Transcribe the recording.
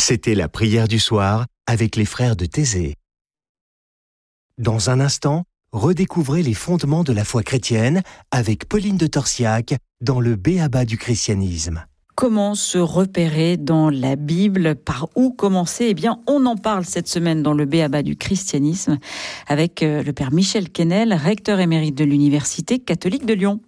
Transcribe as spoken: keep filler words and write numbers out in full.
C'était la prière du soir avec les frères de Thésée. Dans un instant, redécouvrez les fondements de la foi chrétienne avec Pauline de Torsiac dans le B.A.B A du christianisme. Comment se repérer dans la Bible? Par où commencer? Eh bien, on en parle cette semaine dans le B A B A du christianisme avec le père Michel Quesnel, recteur émérite de l'Université catholique de Lyon.